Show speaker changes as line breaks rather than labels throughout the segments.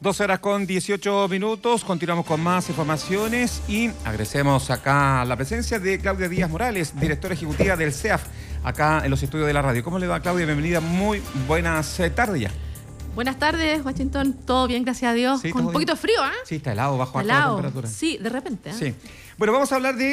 12:18. Continuamos con más informaciones y agradecemos acá la presencia de Claudia Díaz Morales, directora ejecutiva del CEAF, acá en los estudios de la radio. ¿Cómo le va, Claudia? Bienvenida, muy buenas tardes ya.
Buenas tardes, Washington. Todo bien, gracias a Dios.
Sí,
con un poquito de frío, ¿ah?
Sí, está helado, bajo la temperatura.
Sí, de repente.
Sí. Bueno, vamos a hablar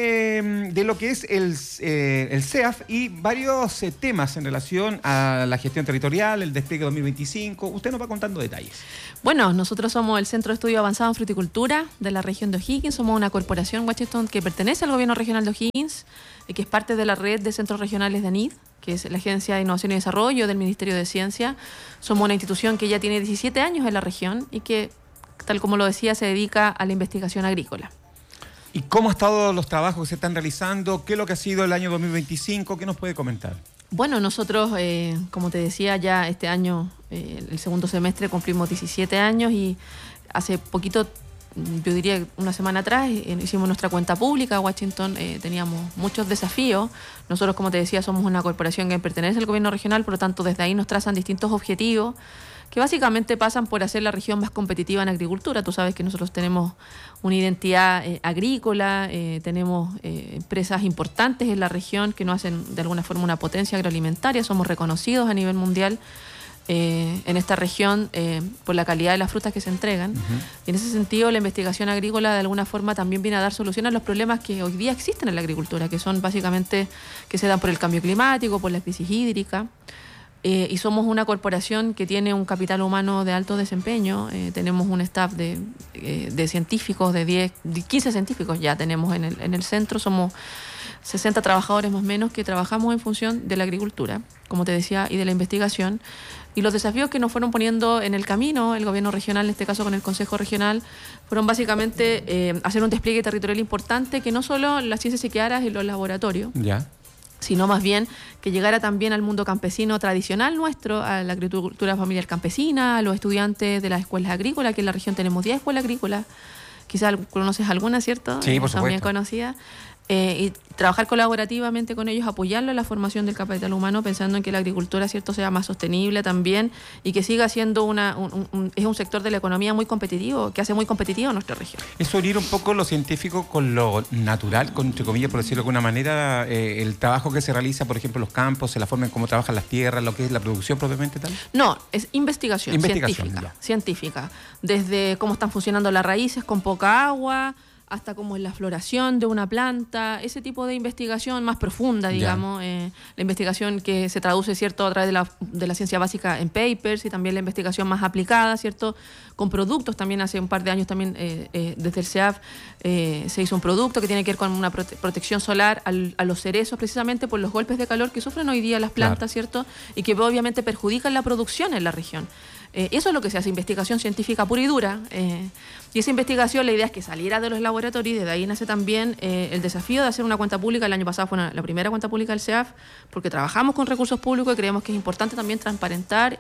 de lo que es el CEAF y varios temas en relación a la gestión territorial, el despliegue 2025. Usted nos va contando detalles.
Bueno, nosotros somos el Centro de Estudio Avanzado en Fruticultura de la región de O'Higgins. Somos una corporación, Washington, que pertenece al gobierno regional de O'Higgins y que es parte de la red de centros regionales de ANID, que es la Agencia de Innovación y Desarrollo del Ministerio de Ciencia. Somos una institución que ya tiene 17 años en la región y que, tal como lo decía, se dedica a la investigación agrícola.
¿Y cómo han estado los trabajos que se están realizando? ¿Qué es lo que ha sido el año 2025? ¿Qué nos puede comentar?
Bueno, nosotros, como te decía, ya este año, el segundo semestre, cumplimos 17 años y hace poquito, yo diría una semana atrás, hicimos nuestra cuenta pública. Washington, teníamos muchos desafíos. Nosotros, como te decía, somos una corporación que pertenece al gobierno regional, por lo tanto, desde ahí nos trazan distintos objetivos que básicamente pasan por hacer la región más competitiva en agricultura. Tú sabes que nosotros tenemos una identidad agrícola, tenemos empresas importantes en la región que nos hacen de alguna forma una potencia agroalimentaria, somos reconocidos a nivel mundial en esta región por la calidad de las frutas que se entregan. Y en ese sentido, la investigación agrícola de alguna forma también viene a dar solución a los problemas que hoy día existen en la agricultura, que son básicamente que se dan por el cambio climático, por la crisis hídrica. Y somos una corporación que tiene un capital humano de alto desempeño. Tenemos un staff de científicos, de 15 científicos ya tenemos en el centro. Somos 60 trabajadores más o menos que trabajamos en función de la agricultura, como te decía, y de la investigación. Y los desafíos que nos fueron poniendo en el camino el gobierno regional, en este caso con el Consejo Regional, fueron básicamente hacer un despliegue territorial importante, que no solo la ciencia se quedara en los laboratorios, sino más bien que llegara también al mundo campesino tradicional nuestro, a la agricultura familiar campesina, a los estudiantes de las escuelas agrícolas, que en la región tenemos 10 escuelas agrícolas, quizás conoces alguna, ¿cierto?
Sí, por supuesto.
También conocida. Y trabajar colaborativamente con ellos, apoyarlo en la formación del capital humano, pensando en que la agricultura, ¿cierto?, sea más sostenible también y que siga siendo es un sector de la economía muy competitivo, que hace muy competitivo a nuestra región.
Es unir un poco lo científico con lo natural, con, entre comillas, por decirlo de alguna manera, el trabajo que se realiza, por ejemplo, en los campos, en la forma en cómo trabajan las tierras, lo que es la producción propiamente tal.
No, es investigación científica. Desde cómo están funcionando las raíces con poca agua, hasta cómo es la floración de una planta, ese tipo de investigación más profunda, digamos, la investigación que se traduce, ¿cierto?, a través de la ciencia básica en papers, y también la investigación más aplicada, ¿cierto?, con productos. También hace un par de años también desde el CEAF se hizo un producto que tiene que ver con una protección solar a los cerezos, precisamente por los golpes de calor que sufren hoy día las plantas, ¿cierto?, y que obviamente perjudican la producción en la región. Eso es lo que se hace, investigación científica pura y dura. Y esa investigación, la idea es que saliera de los laboratorios, y desde ahí nace también el desafío de hacer una cuenta pública. El año pasado fue la primera cuenta pública del CEAF, porque trabajamos con recursos públicos y creemos que es importante también transparentar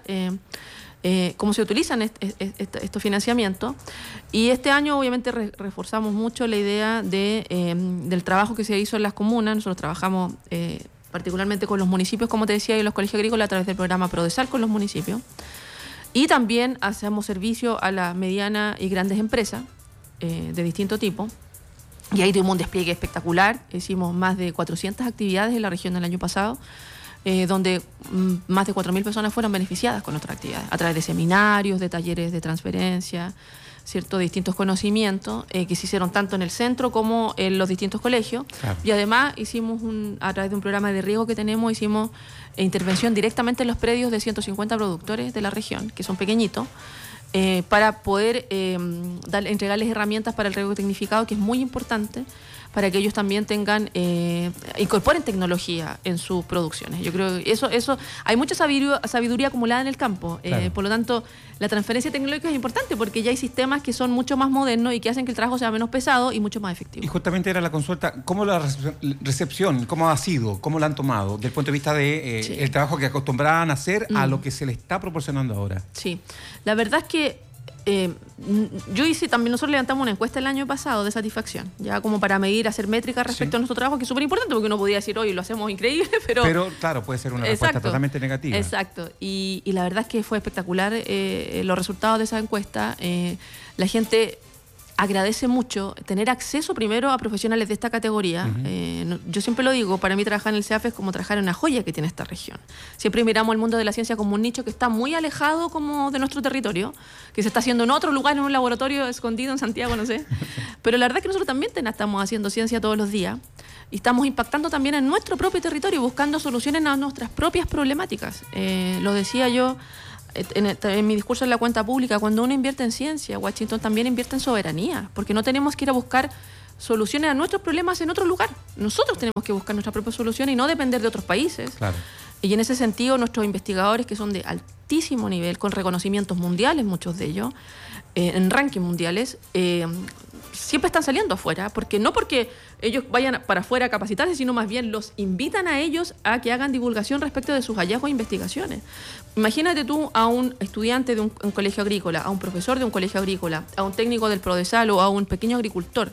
cómo se utilizan estos financiamientos. Y este año obviamente reforzamos mucho la idea del trabajo que se hizo en las comunas. Nosotros trabajamos particularmente con los municipios, como te decía, y los colegios agrícolas a través del programa PRODESAL con los municipios. Y también hacemos servicio a las medianas y grandes empresas de distinto tipo. Y ahí tuvimos un despliegue espectacular. Hicimos más de 400 actividades en la región el año pasado, donde más de 4.000 personas fueron beneficiadas con nuestras actividades, a través de seminarios, de talleres de transferencia, ¿cierto?, de distintos conocimientos que se hicieron tanto en el centro como en los distintos colegios. Claro. Y además hicimos, a través de un programa de riego que tenemos, hicimos intervención directamente en los predios de 150 productores de la región, que son pequeñitos, para poder entregarles herramientas para el riego tecnificado, que es muy importante, para que ellos también incorporen tecnología en sus producciones. Yo creo que eso hay mucha sabiduría acumulada en el campo. Claro. Por lo tanto, la transferencia tecnológica es importante porque ya hay sistemas que son mucho más modernos y que hacen que el trabajo sea menos pesado y mucho más efectivo.
Y justamente era la consulta, ¿cómo la recepción, cómo ha sido, cómo la han tomado, desde el punto de vista de el trabajo que acostumbraban a hacer a lo que se le está proporcionando ahora?
Sí, la verdad es que Yo hice también, nosotros levantamos una encuesta el año pasado de satisfacción, ya como para medir, hacer métricas respecto a nuestro trabajo, que es súper importante porque uno podía decir, hoy lo hacemos increíble, pero claro,
puede ser una respuesta totalmente negativa.
Exacto, y la verdad es que fue espectacular los resultados de esa encuesta. La gente agradece mucho tener acceso primero a profesionales de esta categoría. Yo siempre lo digo, para mí trabajar en el CEAF es como trabajar en una joya que tiene esta región. Siempre miramos el mundo de la ciencia como un nicho que está muy alejado como de nuestro territorio, que se está haciendo en otro lugar, en un laboratorio escondido en Santiago, no sé. Pero la verdad es que nosotros también estamos haciendo ciencia todos los días y estamos impactando también en nuestro propio territorio, buscando soluciones a nuestras propias problemáticas. Lo decía yo en mi discurso en la cuenta pública, cuando uno invierte en ciencia, Washington también invierte en soberanía, porque no tenemos que ir a buscar soluciones a nuestros problemas en otro lugar. Nosotros tenemos que buscar nuestra propia solución y no depender de otros países.
Claro.
Y en ese sentido, nuestros investigadores, que son de altísimo nivel, con reconocimientos mundiales, muchos de ellos, en ranking mundiales, siempre están saliendo afuera, no porque ellos vayan para afuera a capacitarse, sino más bien los invitan a ellos a que hagan divulgación respecto de sus hallazgos e investigaciones. Imagínate tú a un estudiante de un colegio agrícola, a un profesor de un colegio agrícola, a un técnico del Prodesal o a un pequeño agricultor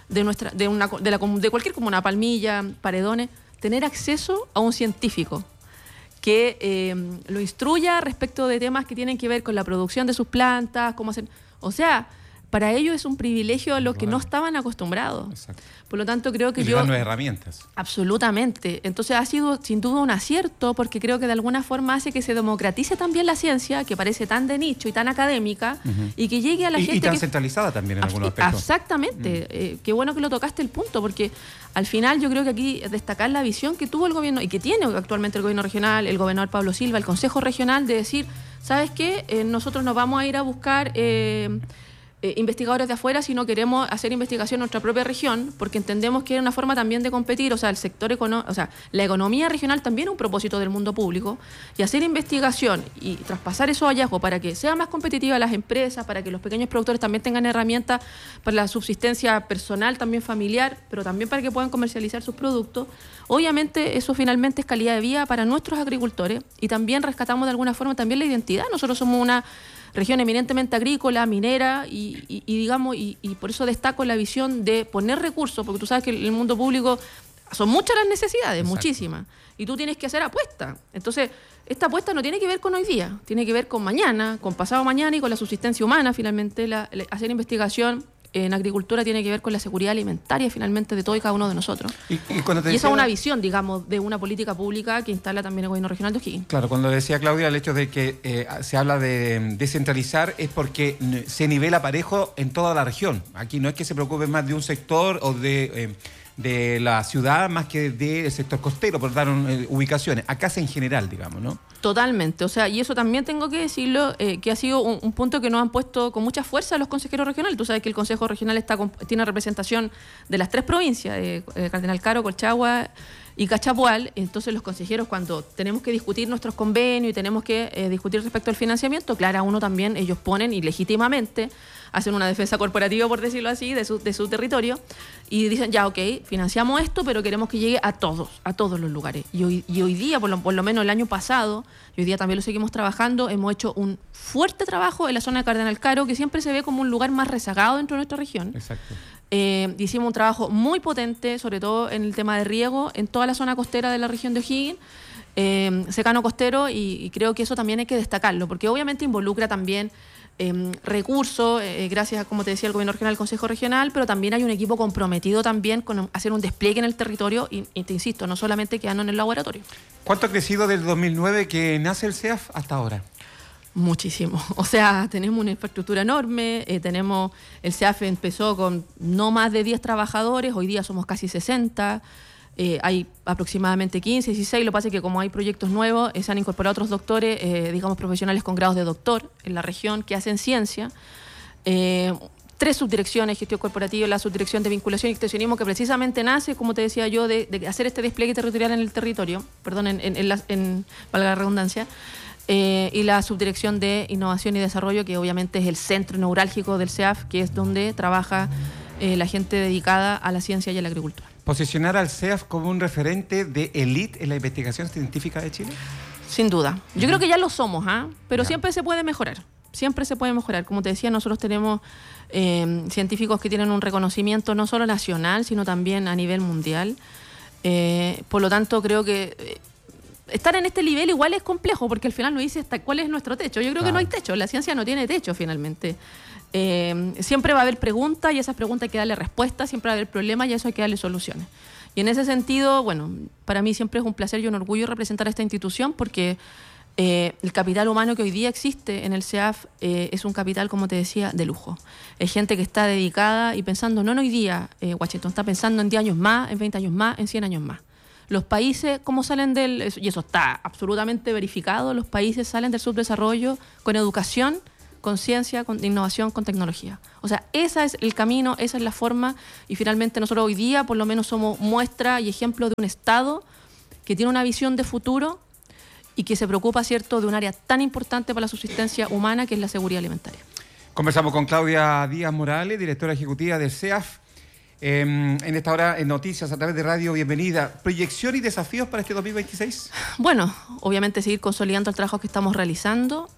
de cualquier comuna, Palmilla, Paredones, tener acceso a un científico que lo instruya respecto de temas que tienen que ver con la producción de sus plantas, cómo hacer. O sea, para ellos es un privilegio a lo que no estaban acostumbrados.
Exacto.
Por lo tanto, creo que
y dan nuevas herramientas. Absolutamente.
Entonces ha sido sin duda un acierto, porque creo que de alguna forma hace que se democratice también la ciencia, que parece tan de nicho y tan académica, y que llegue a la gente.
Y tan centralizada también en algunos aspectos.
Exactamente. Qué bueno que lo tocaste el punto, porque al final yo creo que aquí destacar la visión que tuvo el gobierno y que tiene actualmente el gobierno regional, el gobernador Pablo Silva, el Consejo Regional, de decir, ¿sabes qué? Nosotros nos vamos a ir a buscar investigadores de afuera si no queremos hacer investigación en nuestra propia región, porque entendemos que es una forma también de competir. O sea, el sector la economía regional también es un propósito del mundo público, y hacer investigación y traspasar esos hallazgos para que sea más competitiva las empresas, para que los pequeños productores también tengan herramientas para la subsistencia personal, también familiar, pero también para que puedan comercializar sus productos. Obviamente eso finalmente es calidad de vida para nuestros agricultores, y también rescatamos de alguna forma también la identidad. Nosotros somos una región eminentemente agrícola, minera, y por eso destaco la visión de poner recursos, porque tú sabes que en el mundo público son muchas las necesidades,
exacto,
muchísimas, y tú tienes que hacer apuestas. Entonces, esta apuesta no tiene que ver con hoy día, tiene que ver con mañana, con pasado mañana y con la subsistencia humana. Finalmente, hacer investigación en agricultura tiene que ver con la seguridad alimentaria finalmente de todo y cada uno de nosotros. Y esa es una visión, digamos, de una política pública que instala también el gobierno regional de O'Higgins.
Claro, cuando decía Claudia el hecho de que se habla de descentralizar es porque se nivela parejo en toda la región. Aquí no es que se preocupe más de un sector o de la ciudad más que del sector costero, por dar ubicaciones. Acá es en general, digamos, ¿no?
Totalmente, o sea, y eso también tengo que decirlo, que ha sido un punto que nos han puesto con mucha fuerza los consejeros regionales. Tú sabes que el Consejo Regional tiene representación de las 3 provincias, Cardenal Caro, Colchagua y Cachapual. Entonces los consejeros, cuando tenemos que discutir nuestros convenios y tenemos que discutir respecto al financiamiento, claro, uno también, ellos ponen y legítimamente hacen una defensa corporativa, por decirlo así, de su territorio, y dicen, ya, ok, financiamos esto, pero queremos que llegue a todos los lugares. Y hoy día, por lo menos el año pasado, y hoy día también lo seguimos trabajando, hemos hecho un fuerte trabajo en la zona de Cardenal Caro, que siempre se ve como un lugar más rezagado dentro de nuestra región.
Exacto.
Hicimos un trabajo muy potente, sobre todo en el tema de riego, en toda la zona costera de la región de O'Higgins, secano costero, y creo que eso también hay que destacarlo, porque obviamente involucra también recursos, gracias, como te decía, al gobierno regional, al Consejo Regional, pero también hay un equipo comprometido también con hacer un despliegue en el territorio y te insisto, no solamente quedando en el laboratorio.
¿Cuánto ha crecido desde 2009 que nace el CEAF hasta ahora?
Muchísimo. O sea, tenemos una infraestructura enorme, el CEAF empezó con no más de 10 trabajadores, hoy día somos casi 60. Hay aproximadamente 15, 16, lo que pasa es que como hay proyectos nuevos, se han incorporado otros doctores, digamos profesionales con grados de doctor en la región que hacen ciencia. 3 subdirecciones, gestión corporativa, la subdirección de vinculación y extensionismo, que precisamente nace, como te decía yo, de hacer este despliegue territorial en el territorio, perdón, valga la redundancia, y la subdirección de innovación y desarrollo, que obviamente es el centro neurálgico del CEAF, que es donde trabaja la gente dedicada a la ciencia y a la agricultura.
¿Posicionar al CEAF como un referente de élite en la investigación científica de Chile?
Sin duda. Yo creo que ya lo somos, pero siempre se puede mejorar. siempre se puede mejorar. Como te decía, nosotros tenemos científicos que tienen un reconocimiento no solo nacional, sino también a nivel mundial. Por lo tanto, creo que estar en este nivel igual es complejo, porque al final nos dice cuál es nuestro techo. Yo creo que no hay techo, la ciencia no tiene techo finalmente. Siempre va a haber preguntas y a esas preguntas hay que darle respuestas, siempre va a haber problemas y a eso hay que darle soluciones. Y en ese sentido, bueno, para mí siempre es un placer y un orgullo representar a esta institución, porque el capital humano que hoy día existe en el CEAF es un capital, como te decía, de lujo. Es gente que está dedicada y pensando, no en hoy día, Washington, está pensando en 10 años más, en 20 años más, en 100 años más. Los países, ¿cómo salen del...? Y eso está absolutamente verificado, los países salen del subdesarrollo con educación, con ciencia, con innovación, con tecnología. O sea, ese es el camino, esa es la forma, y finalmente nosotros hoy día por lo menos somos muestra y ejemplo de un Estado que tiene una visión de futuro y que se preocupa, ¿cierto?, de un área tan importante para la subsistencia humana que es la seguridad alimentaria.
Conversamos con Claudia Díaz Morales, directora ejecutiva del CEAF. En esta hora, en Noticias, a través de Radio, bienvenida. ¿Proyección y desafíos para este 2026?
Bueno, obviamente seguir consolidando el trabajo que estamos realizando.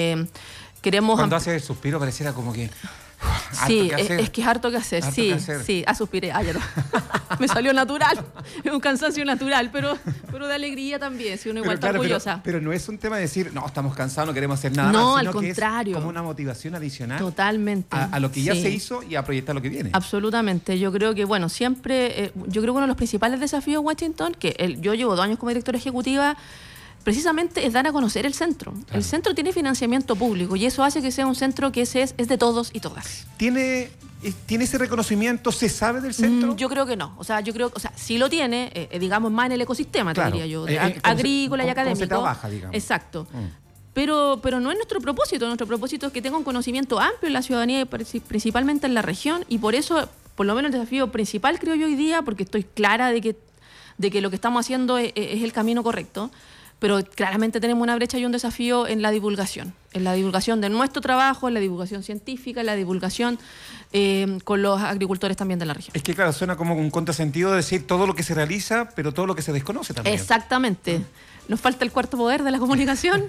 Cuando hace el suspiro pareciera como que...
Sí, es que es harto que hacer, sí, suspiré, ya no. Me salió natural, es un cansancio natural, pero de alegría también, si uno igual está orgullosa.
Pero no es un tema de decir, no, estamos cansados, no queremos hacer nada más,
sino
al
contrario.
Que es como una motivación adicional.
Totalmente.
A lo que ya se hizo y a proyectar lo que viene.
Absolutamente, yo creo que, bueno, siempre, yo creo que uno de los principales desafíos, Washington, que yo llevo 2 años como directora ejecutiva, precisamente es dar a conocer el centro. Claro. El centro tiene financiamiento público y eso hace que sea un centro que es de todos y todas.
¿Tiene ese reconocimiento? ¿Se sabe del centro?
Yo creo que no. O sea, sí lo tiene, digamos, más en el ecosistema, claro, te diría yo, agrícola y académico.
¿Cómo se trabaja, digamos?
Exacto. Pero no es nuestro propósito. Nuestro propósito es que tenga un conocimiento amplio en la ciudadanía, principalmente en la región, y por eso, por lo menos el desafío principal, creo yo hoy día, porque estoy clara de que lo que estamos haciendo es el camino correcto, pero claramente tenemos una brecha y un desafío en la divulgación de nuestro trabajo, en la divulgación científica, en la divulgación con los agricultores también de la región. Es
que claro, suena como un contrasentido decir todo lo que se realiza, pero todo lo que se desconoce también.
Exactamente. Nos falta el cuarto poder de la comunicación.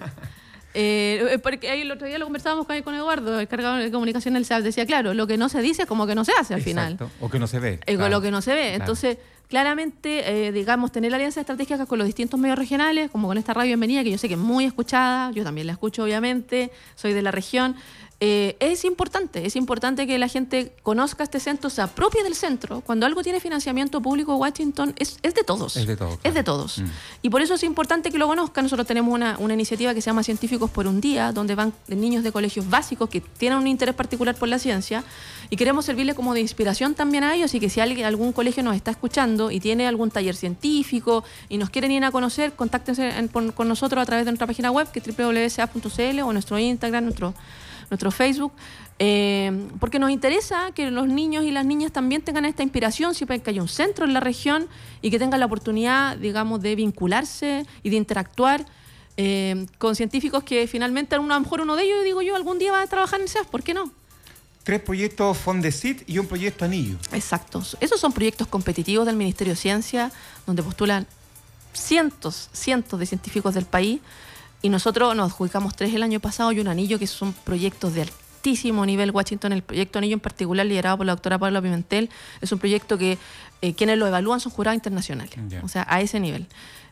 Porque ahí el otro día lo conversábamos con Eduardo, el cargado de comunicación del CEAF, decía, claro, lo que no se dice es como que no se hace al final.
O que no se ve.
Claro. Lo que no se ve. Claro. Entonces, claramente, digamos, tener alianzas estratégicas con los distintos medios regionales, como con esta Radio Bienvenida, que yo sé que es muy escuchada, yo también la escucho obviamente, soy de la región. Es importante que la gente conozca este centro, se apropie del centro. Cuando algo tiene financiamiento público, Washington es de todos.
Es de todos. Claro.
Es de todos. Y por eso es importante que lo conozcan. Nosotros tenemos una iniciativa que se llama Científicos por un Día, donde van niños de colegios básicos que tienen un interés particular por la ciencia y queremos servirle como de inspiración también a ellos, y que si algún colegio nos está escuchando y tiene algún taller científico y nos quieren ir a conocer, contáctense con nosotros a través de nuestra página web, que es www.ceaf.cl, o nuestro Instagram, nuestro Facebook, porque nos interesa que los niños y las niñas también tengan esta inspiración, siempre que haya un centro en la región y que tengan la oportunidad, digamos, de vincularse y de interactuar con científicos que finalmente a lo mejor uno de ellos, digo yo, algún día va a trabajar en el CEAF, ¿por qué no?
3 proyectos Fondesit y un proyecto Anillo.
Exacto. Esos son proyectos competitivos del Ministerio de Ciencia, donde postulan cientos de científicos del país. Y nosotros nos adjudicamos 3 el año pasado y un Anillo, que son proyectos de altísimo nivel. Washington, el proyecto Anillo en particular, liderado por la doctora Paula Pimentel, es un proyecto que quienes lo evalúan son jurados internacionales. Yeah. O sea, a ese nivel.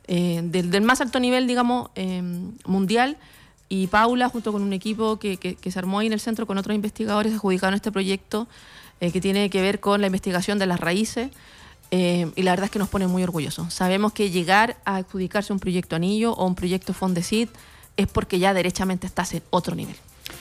Del más alto nivel, digamos, mundial. Y Paula, junto con un equipo que se armó ahí en el centro con otros investigadores, adjudicaron este proyecto que tiene que ver con la investigación de las raíces. Y la verdad es que nos pone muy orgullosos. Sabemos que llegar a adjudicarse un proyecto Anillo o un proyecto Fondesit es porque ya derechamente estás en otro nivel.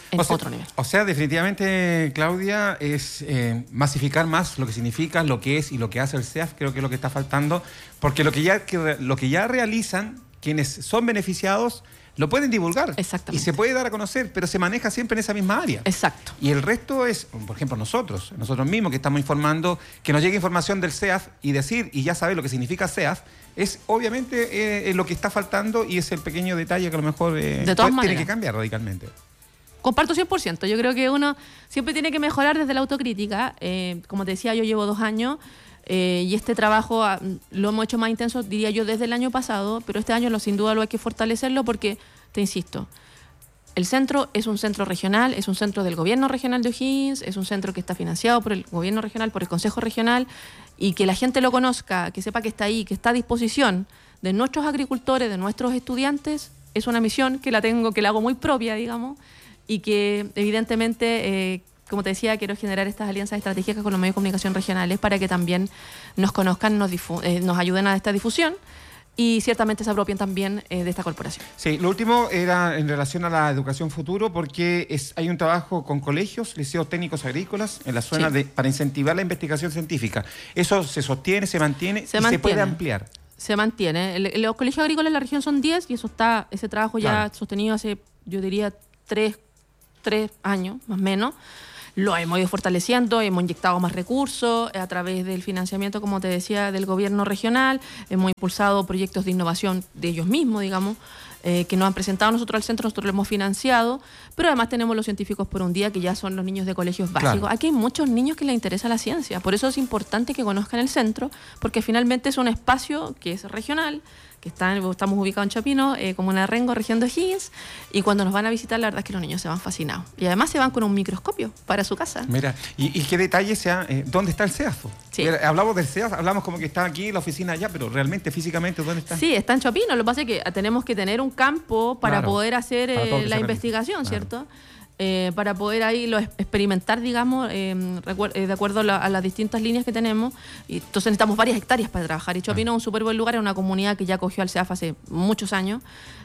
O sea, definitivamente, Claudia, es masificar más lo que significa, lo que es y lo que hace el CEAF. Creo que es lo que está faltando, porque lo que ya realizan quienes son beneficiados lo pueden divulgar.
Exactamente.
Y se puede dar a conocer, pero se maneja siempre en esa misma área.
Exacto.
Y el resto es, por ejemplo, nosotros mismos que estamos informando, que nos llegue información del CEAF y decir, y ya saber lo que significa CEAF, es obviamente lo que está faltando, y es el pequeño detalle que a lo mejor tiene que cambiar radicalmente.
Comparto 100%. Yo creo que uno siempre tiene que mejorar desde la autocrítica. Como te decía, yo llevo 2 años y este trabajo lo hemos hecho más intenso, diría yo, desde el año pasado, pero este año sin duda lo hay que fortalecerlo porque, te insisto, El centro es un centro regional, es un centro del gobierno regional de O'Higgins, es un centro que está financiado por el gobierno regional, por el Consejo Regional, y que la gente lo conozca, que sepa que está ahí, que está a disposición de nuestros agricultores, de nuestros estudiantes, es una misión que la hago muy propia, digamos, y que evidentemente, como te decía, quiero generar estas alianzas estratégicas con los medios de comunicación regionales para que también nos conozcan, nos ayuden a esta difusión. Y ciertamente se apropien también de esta corporación.
Sí, lo último era en relación a la educación futuro, porque hay un trabajo con colegios, liceos técnicos agrícolas en la zona para incentivar la investigación científica. ¿Eso se sostiene, se mantiene se puede ampliar?
Se mantiene. Los colegios agrícolas en la región son 10 y ese trabajo ya sostenido hace, yo diría, 3 años, más o menos. Lo hemos ido fortaleciendo, hemos inyectado más recursos a través del financiamiento, como te decía, del gobierno regional. Hemos impulsado proyectos de innovación de ellos mismos, digamos, que nos han presentado nosotros al centro, nosotros lo hemos financiado. Pero además tenemos los científicos por un día, que ya son los niños de colegios básicos. Claro. Aquí hay muchos niños que les interesa la ciencia. Por eso es importante que conozcan el centro, porque finalmente es un espacio que es regional, que estamos ubicados en Chapino, comuna de Rengo, región de O'Higgins, y cuando nos van a visitar, la verdad es que los niños se van fascinados. Y además se van con un microscopio para su casa.
Mira, ¿y qué detalle dónde está el CEAF?
Sí.
Hablamos del CEAF, hablamos como que está aquí en la oficina allá, pero realmente, físicamente, ¿dónde está?
Sí, está en Chapino. Lo que pasa es que tenemos que tener un campo para poder hacer la investigación, ¿cierto? Para poder ahí experimentar, digamos, de acuerdo a las distintas líneas que tenemos. Y entonces necesitamos varias hectáreas para trabajar. Y Chapino es un súper buen lugar, es una comunidad que ya acogió al CEAF hace muchos años,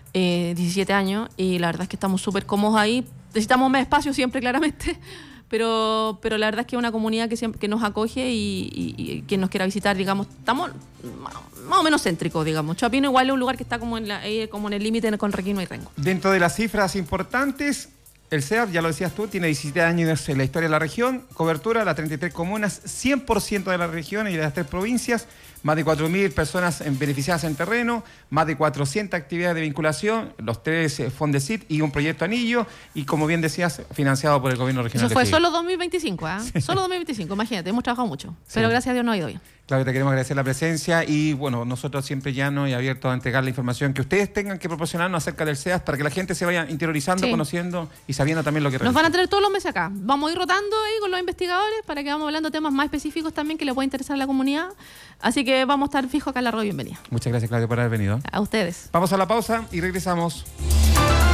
17 años, y la verdad es que estamos súper cómodos ahí. Necesitamos más espacio siempre, claramente, pero la verdad es que es una comunidad que nos acoge y quien nos quiera visitar, digamos, estamos más o menos céntricos, digamos. Chapino igual es un lugar que está como en el límite con Requino y Rengo.
Dentro de las cifras importantes, el CEAF, ya lo decías tú, tiene 17 años en la historia de la región, cobertura de las 33 comunas, 100% de la región y de las 3 provincias, más de 4.000 personas beneficiadas en terreno, más de 400 actividades de vinculación, los 3 Fondesit y un proyecto anillo, y como bien decías, financiado por el gobierno regional.
Eso fue solo 2025, ¿eh? Solo 2025, imagínate, hemos trabajado mucho, pero gracias a Dios no ha ido bien.
Claro, te queremos agradecer la presencia y, bueno, nosotros siempre llanos y abiertos a entregar la información que ustedes tengan que proporcionarnos acerca del CEAF para que la gente se vaya interiorizando, conociendo y sabiendo también lo que realiza.
Nos van a tener todos los meses acá. Vamos a ir rotando ahí con los investigadores para que vamos hablando de temas más específicos también que les pueda interesar a la comunidad. Así que vamos a estar fijos acá en la radio. Bienvenida.
Muchas gracias, Claudio, por haber venido.
A ustedes.
Vamos a la pausa y regresamos.